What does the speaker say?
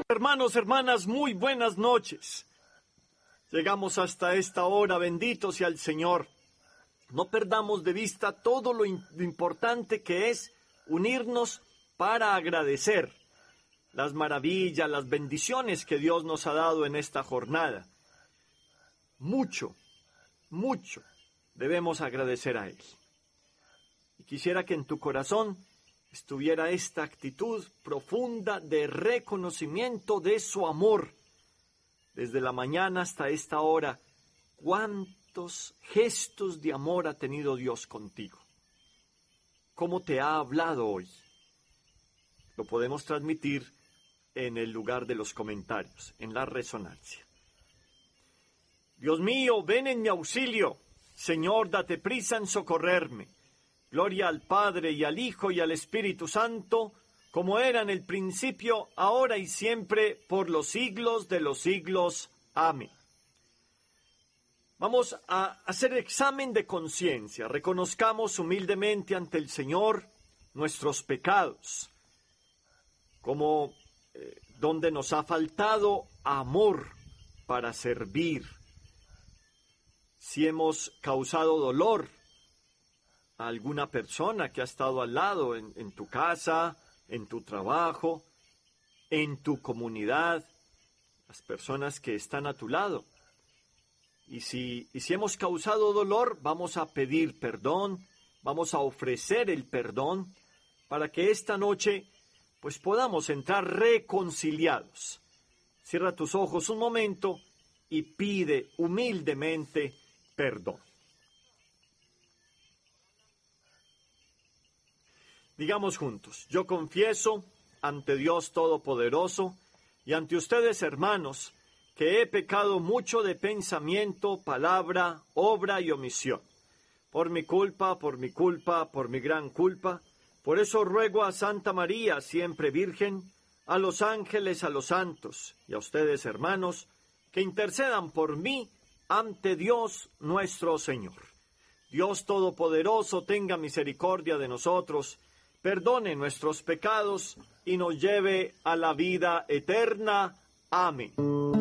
Hermanos, hermanas, muy buenas noches. Llegamos hasta esta hora, bendito sea el Señor. No perdamos de vista todo lo importante que es unirnos para agradecer las maravillas, las bendiciones que Dios nos ha dado en esta jornada. Mucho debemos agradecer a Él. Y quisiera que en tu corazón estuviera esta actitud profunda de reconocimiento de su amor. Desde la mañana hasta esta hora, ¿cuántos gestos de amor ha tenido Dios contigo? ¿Cómo te ha hablado hoy? Lo podemos transmitir en el lugar de los comentarios, en la resonancia. Dios mío, ven en mi auxilio. Señor, date prisa en socorrerme. Gloria al Padre, y al Hijo, y al Espíritu Santo, como era en el principio, ahora y siempre, por los siglos de los siglos. Amén. Vamos a hacer examen de conciencia. Reconozcamos humildemente ante el Señor nuestros pecados, como donde nos ha faltado amor para servir, si hemos causado dolor a alguna persona que ha estado al lado en tu casa, en tu trabajo, en tu comunidad, las personas que están a tu lado. Y si hemos causado dolor, vamos a pedir perdón, vamos a ofrecer el perdón para que esta noche pues podamos entrar reconciliados. Cierra tus ojos un momento y pide humildemente perdón. Digamos juntos: yo confieso ante Dios Todopoderoso y ante ustedes, hermanos, que he pecado mucho de pensamiento, palabra, obra y omisión. Por mi culpa, por mi gran culpa. Por eso ruego a Santa María, siempre Virgen, a los ángeles, a los santos y a ustedes, hermanos, que intercedan por mí ante Dios nuestro Señor. Dios Todopoderoso tenga misericordia de nosotros, perdone nuestros pecados y nos lleve a la vida eterna. Amén.